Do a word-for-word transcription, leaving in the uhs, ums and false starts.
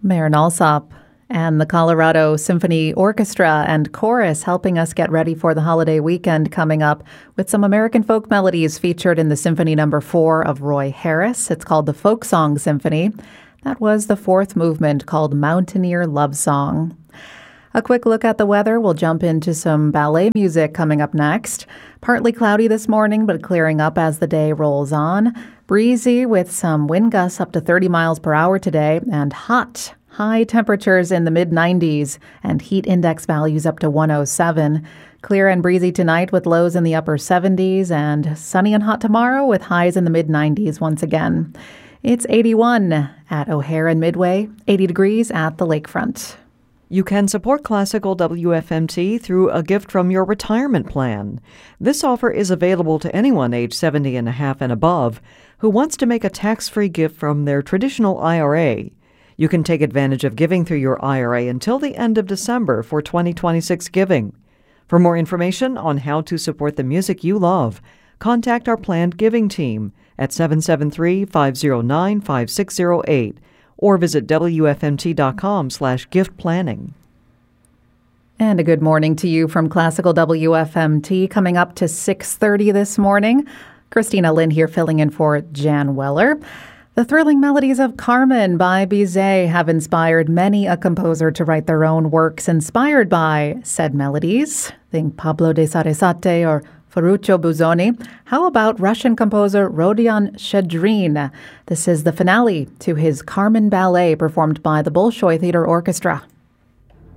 Marin Alsop and the Colorado Symphony Orchestra and Chorus helping us get ready for the holiday weekend coming up with some American folk melodies featured in the Symphony Number Four of Roy Harris. It's called the Folk Song Symphony. That was the fourth movement called Mountaineer Love Song. A quick look at the weather. We'll jump into some ballet music coming up next. Partly cloudy this morning, but clearing up as the day rolls on. Breezy with some wind gusts up to thirty miles per hour today, and hot. High temperatures in the mid nineties and heat index values up to one oh seven. Clear and breezy tonight with lows in the upper seventies, and sunny and hot tomorrow with highs in the mid nineties once again. It's eighty-one at O'Hare and Midway, eighty degrees at the lakefront. You can support Classical W F M T through a gift from your retirement plan. This offer is available to anyone age seventy and a half and above who wants to make a tax-free gift from their traditional I R A. You can take advantage of giving through your I R A until the end of December for twenty twenty-six giving. For more information on how to support the music you love, contact our planned giving team at seven seven three, five oh nine, five six oh eight or visit W F M T dot com slash gift planning. And a good morning to you from Classical W F M T, coming up to six thirty this morning. Christina Lynn here filling in for Jan Weller. The thrilling melodies of Carmen by Bizet have inspired many a composer to write their own works inspired by said melodies. Think Pablo de Sarasate or Ferruccio Busoni. How about Russian composer Rodion Shchedrin? This is the finale to his Carmen Ballet performed by the Bolshoi Theater Orchestra.